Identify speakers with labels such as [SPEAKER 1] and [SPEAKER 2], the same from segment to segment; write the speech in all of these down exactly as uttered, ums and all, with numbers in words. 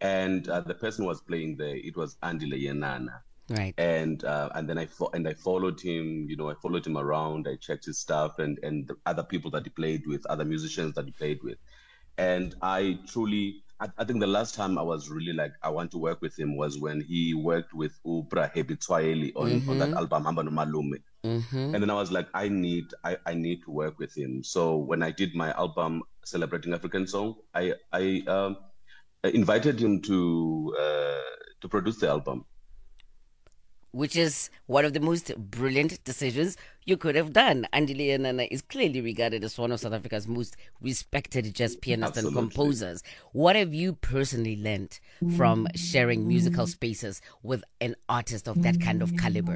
[SPEAKER 1] and uh, the person who was playing there, it was Andile Yenana.
[SPEAKER 2] Right.
[SPEAKER 1] And uh, and then I fo- and I followed him. You know, I followed him around. I checked his stuff and and the other people that he played with, other musicians that he played with. And I truly, I, I think the last time I was really like, I want to work with him was when he worked with Ubra Hebitswaeli on on that
[SPEAKER 2] Mm-hmm.
[SPEAKER 1] album Hamba Nomalume.
[SPEAKER 2] Mm-hmm.
[SPEAKER 1] And then I was like, I need, I, I need to work with him. So when I did my album Celebrating African Song, I I um, I invited him to uh, to produce the album.
[SPEAKER 2] Which is one of the most brilliant decisions you could have done. Andile Yenana is clearly regarded as one of South Africa's most respected jazz pianists and
[SPEAKER 1] Absolutely.
[SPEAKER 2] composers. What have you personally learned from sharing musical spaces with an artist of that kind of caliber?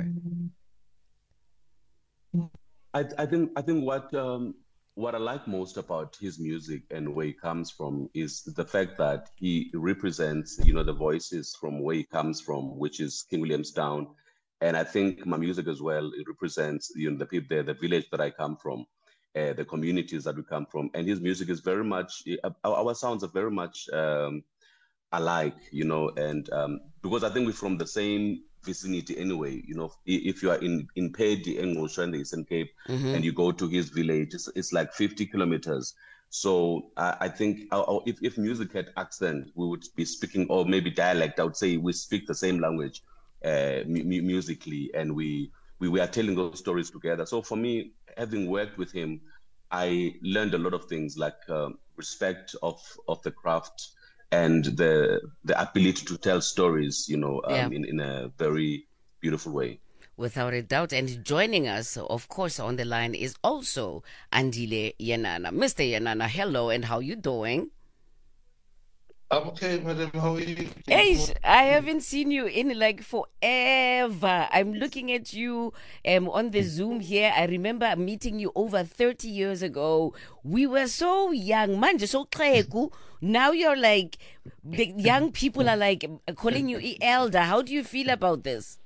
[SPEAKER 1] I, I think I think what um, what I like most about his music and where he comes from is the fact that he represents, you know, the voices from where he comes from, which is King Williamstown. And I think my music as well, it represents, you know, the people there, the village that I come from, uh, the communities that we come from. And his music is very much, uh, our, our sounds are very much um, alike, you know, and um, because I think we're from the same vicinity anyway, you know, if you are in, in Pedi, Engosha, in the Eastern Cape,
[SPEAKER 2] Mm-hmm.
[SPEAKER 1] and you go to his village, it's, it's like fifty kilometers. So uh, I think uh, uh, if, if music had accent, we would be speaking, or maybe dialect, I would say we speak the same language uh, mu- musically, and we, we, we are telling those stories together. So for me, having worked with him, I learned a lot of things like uh, respect of, of the craft, and the the ability to tell stories, you know,
[SPEAKER 2] Yeah.
[SPEAKER 1] um, in, in a very beautiful way.
[SPEAKER 2] Without a doubt. And joining us, of course, on the line is also Andile Yenana. Mister Yenana, hello, and how you doing?
[SPEAKER 3] I'm okay, madam. How are you?
[SPEAKER 2] Hey, I haven't seen you in like forever. I'm looking at you um, on the Zoom here. I remember meeting you over thirty years ago. We were so young, man, just so kleku. Now you're like, the young people are like calling you e- elder. How do you feel about this?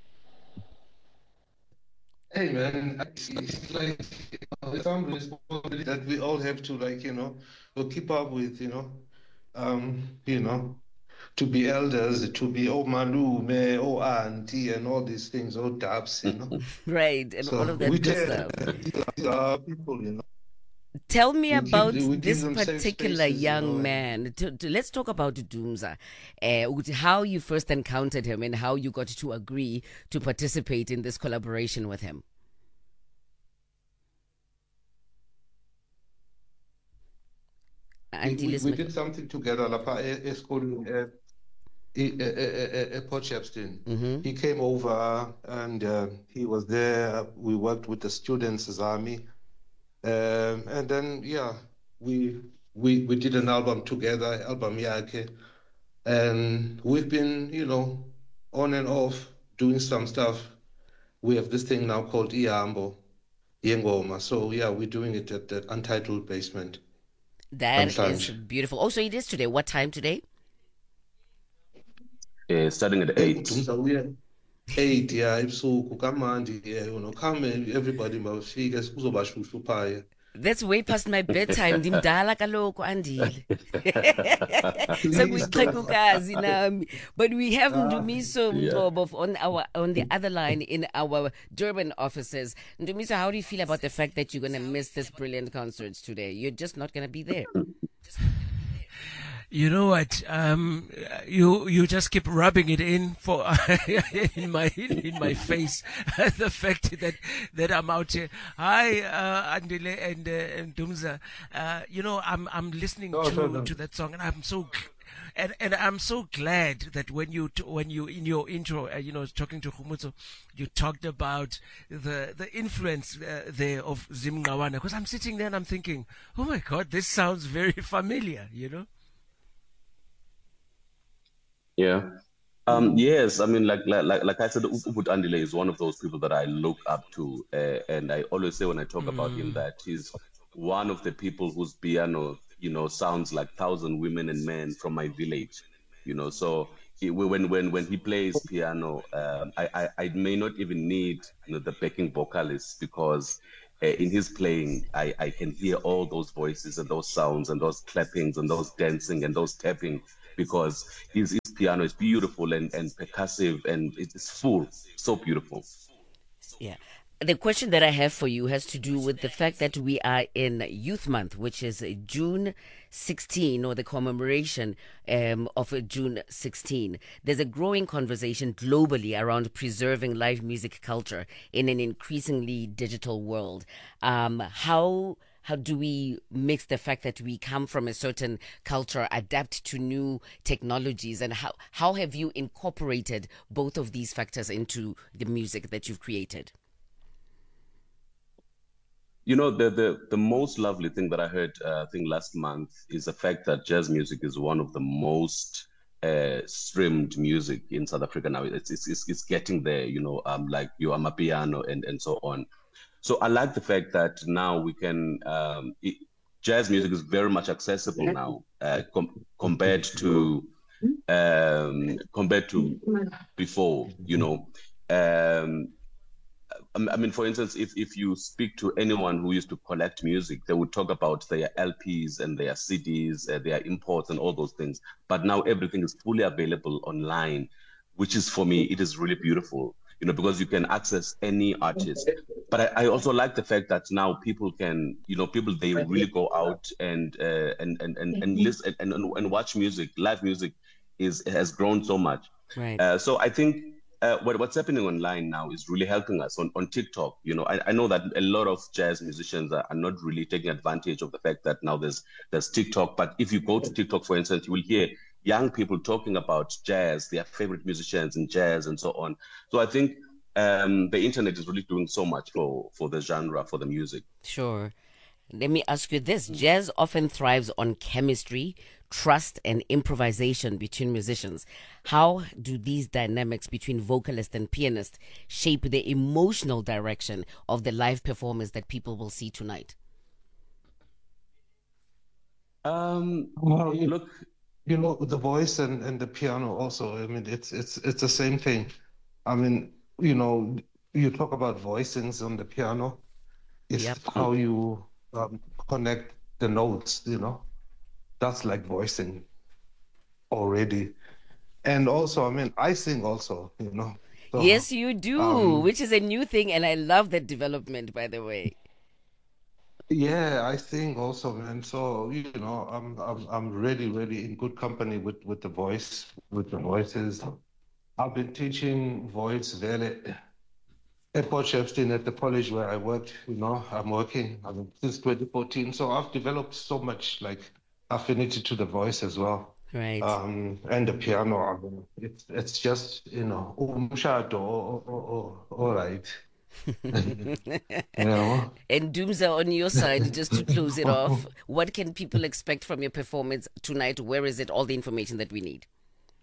[SPEAKER 3] Hey, man. It's, it's like uh, some responsibility that we all have to, like, you know, to keep up with, you know, um, you know, to be elders, to be oh malume, oh auntie, and all these things, oh dabs, you know.
[SPEAKER 2] Right, and
[SPEAKER 3] So
[SPEAKER 2] all of that
[SPEAKER 3] we
[SPEAKER 2] good
[SPEAKER 3] tell
[SPEAKER 2] stuff.
[SPEAKER 3] these are, these are people, you know.
[SPEAKER 2] Tell me
[SPEAKER 3] We
[SPEAKER 2] about
[SPEAKER 3] give we give
[SPEAKER 2] this
[SPEAKER 3] them safe
[SPEAKER 2] particular
[SPEAKER 3] spaces, you
[SPEAKER 2] young
[SPEAKER 3] know. And
[SPEAKER 2] man. To, to- let's talk about Dumza. Uh, how you first encountered him and how you got to agree to participate in this collaboration with him.
[SPEAKER 3] we,
[SPEAKER 2] Auntie
[SPEAKER 3] we,
[SPEAKER 2] Liz
[SPEAKER 3] we
[SPEAKER 2] Mc-
[SPEAKER 3] did something together, lapha e- esikolweni, uh, e- e- e- e- e- Port Shepstone.
[SPEAKER 2] Mhm.
[SPEAKER 3] He came over and uh, he was there. We worked with the students as army, um, and then yeah, we we we did an album together, album yake, and we've been, you know, on and off doing some stuff. We have this thing now called Iambo, Yengoma. So yeah, we're doing it at the Untitled Basement.
[SPEAKER 2] That is
[SPEAKER 3] Namhlanje.
[SPEAKER 2] beautiful. Also, it is today. What time today?
[SPEAKER 1] Uh, starting at
[SPEAKER 3] Hey,
[SPEAKER 1] eight.
[SPEAKER 3] Udumza uye eight ya ebusuku kamandi, yeah, you know, come and everybody mawufike kuzobashushu phaya.
[SPEAKER 2] That's way past my bedtime. Ndimdala kaloku andile.
[SPEAKER 3] Please don't.
[SPEAKER 2] Sekuyixhekukazi nami. But we have
[SPEAKER 3] Ah,
[SPEAKER 2] Ndumiso
[SPEAKER 1] Yeah.
[SPEAKER 2] Mtobo on our on the other line in our Durban offices. Ndumiso, how do you feel about the fact that you're going to miss this brilliant concerts today? You're just not going to be there.
[SPEAKER 4] You know what? Um, you you just keep rubbing it in for in my in my face. The fact that that I'm out here. Hi, uh, Andile and uh, and Dumza. Uh, you know, I'm I'm listening
[SPEAKER 3] no, no,
[SPEAKER 4] to
[SPEAKER 3] no.
[SPEAKER 4] to that song, and I'm so. And and I'm so glad that when you t- when you in your intro, uh, you know, talking to Khumutso, you talked about the the influence uh, there of Zimngawana. Because I'm sitting there and I'm thinking, oh my God, this sounds very familiar. You know.
[SPEAKER 1] Yeah. Um, yes, I mean, like like like like I said, Ubud Andile is one of those people that I look up to, uh, and I always say when I talk about him that he's one of the people whose piano, you know, sounds like thousand women and men from my village, you know. So he, when when when he plays piano, um, I, I I may not even need, you know, the backing vocalists, because uh, in his playing, I I can hear all those voices and those sounds and those clappings and those dancing and those tapping, because his his piano is beautiful and, and percussive, and it's full, so beautiful.
[SPEAKER 2] Yeah. The question that I have for you has to do with the fact that we are in Youth Month, which is June sixteenth, or the commemoration um, of June sixteenth. There's a growing conversation globally around preserving live music culture in an increasingly digital world. Um, how how do we mix the fact that we come from a certain culture, adapt to new technologies, and how, how have you incorporated both of these factors into the music that you've created?
[SPEAKER 1] You know, the, the, the most lovely thing that I heard, uh, I think last month, is the fact that jazz music is one of the most uh, streamed music in South Africa now. It's, it's, it's, it's getting there, you know, um, like Yo Amapiano and, and so on. So I like the fact that now we can, um, it, jazz music is very much accessible now uh, com- compared to um, compared to before, you know. Um, I mean, for instance, if, if you speak to anyone who used to collect music, they would talk about their L Ps and their C Ds, uh, their imports and all those things. But now everything is fully available online, which is, for me, it is really beautiful, you know, because you can access any artist. But I, I also like the fact that now people can, you know, people, they really go out and uh, and, and, and, and listen and, and, and watch music. Live music is has grown so much.
[SPEAKER 2] Right.
[SPEAKER 1] Uh, so I think Uh, what, what's happening online now is really helping us on, on TikTok. You know, I, I know that a lot of jazz musicians are, are not really taking advantage of the fact that now there's there's TikTok. But if you go to TikTok, for instance, you will hear young people talking about jazz, their favorite musicians in jazz and so on. So I think um, the internet is really doing so much for, for the genre, for the music.
[SPEAKER 2] Sure. Let me ask you this. Jazz often thrives on chemistry, trust, and improvisation between musicians. How do these dynamics between vocalist and pianist shape the emotional direction of the live performance that people will see tonight?
[SPEAKER 1] Um,
[SPEAKER 3] Well, you,
[SPEAKER 1] look,
[SPEAKER 3] you know, the voice and, and the piano also, I mean, it's it's it's the same thing. I mean, you know, you talk about voicings on the piano. It's
[SPEAKER 2] Yep.
[SPEAKER 3] how you um, connect the notes, you know. That's like voicing already. And also, I mean, I sing also, you know. So,
[SPEAKER 2] Yes, you do,
[SPEAKER 3] um,
[SPEAKER 2] which is a new thing, and I love that development, by the way.
[SPEAKER 3] yeah, I sing also, man. So, you know, I'm I'm I'm really, really in good company with with the voice, with the voices. I've been teaching voice there at Port Shepstone at the college where I worked, you know, I'm working I mean, since twenty fourteen. So I've developed so much like affinity to the voice as well.
[SPEAKER 2] Right.
[SPEAKER 3] Um, and the piano, I mean, it's it's just, you know, umshado, oh, oh, oh, all right. You know?
[SPEAKER 2] And Doomsa, on your side, just to close it off, what can people expect from your performance tonight? Where is it? All the information that we need.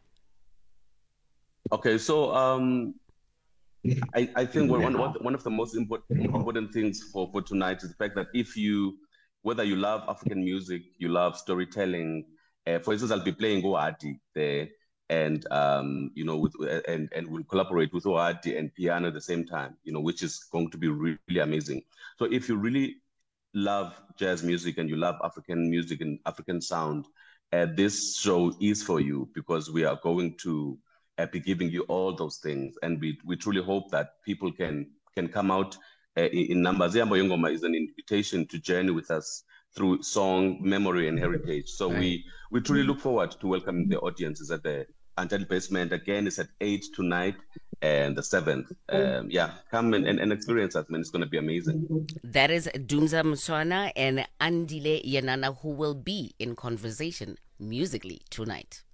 [SPEAKER 1] okay, so um, I, I think one, one, one of the most important, important things for, for tonight is the fact that if you, whether you love African music, you love storytelling, uh, for instance, I'll be playing Oadi there, and um, you know, with and and we'll collaborate with Oadi and piano at the same time, you know, which is going to be really amazing. So if you really love jazz music and you love African music and African sound, uh, this show is for you, because we are going to uh, be giving you all those things, and we we truly hope that people can can come out uh, in, in numbers. Yambo Yongoma is an invitation to journey with us through song, memory, and heritage. So
[SPEAKER 2] Right.
[SPEAKER 1] we we truly look forward to welcoming the audiences at the Untitled Basement. Again, it's at eight tonight and the seventh. Um, yeah, come and, and, and experience that, man. It's going to be amazing.
[SPEAKER 2] That is Doomsa Mswana and Andile Yanana, who will be in conversation musically tonight.